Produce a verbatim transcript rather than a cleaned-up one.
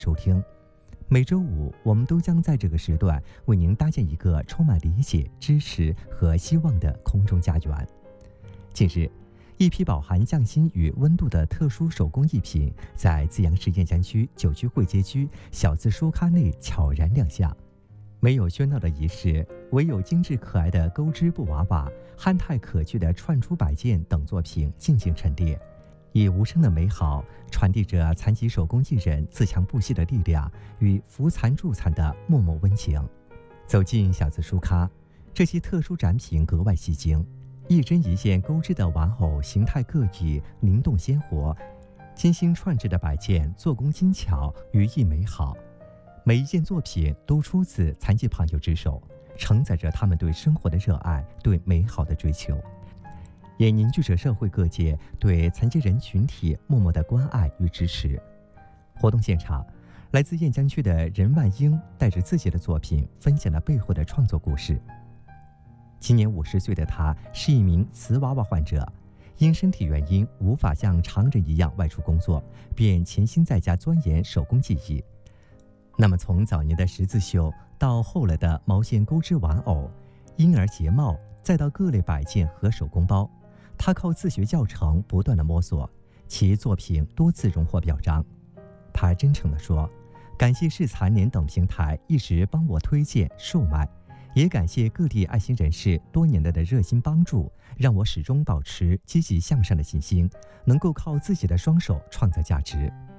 收听。每周五，我们都将在这个时段为您搭建一个充满理解、支持和希望的空中家园。近日，一批饱含匠心与温度的特殊手工艺品在资阳市雁江区九区汇街区小字书咖内悄然亮相。没有喧闹的仪式，唯有精致可爱的钩织布娃娃、憨态可掬的串珠摆件等作品静静陈列，以无声的美好传递着残疾手工艺人自强不息的力量与扶残助残的默默温情。走进小字书咖，这些特殊展品格外吸睛，一针一线钩织的玩偶形态各异，灵动鲜活；精心串制的摆件做工精巧，寓意美好。每一件作品都出自残疾朋友之手，承载着他们对生活的热爱，对美好的追求，也凝聚着社会各界对残疾人群体默默的关爱与支持。活动现场，来自雁江区的任万英带着自己的作品分享了背后的创作故事。今年五十岁的他是一名瓷娃娃患者，因身体原因无法像常人一样外出工作，便潜心在家钻研手工技艺。那么从早年的十字绣到后来的毛线钩织玩偶、婴儿鞋帽，再到各类摆件和手工包，他靠自学教程不断的摸索，其作品多次荣获表彰。他真诚地说，感谢市残联等平台一直帮我推荐售卖，也感谢各地爱心人士多年来的热心帮助，让我始终保持积极向上的信心，能够靠自己的双手创造价值。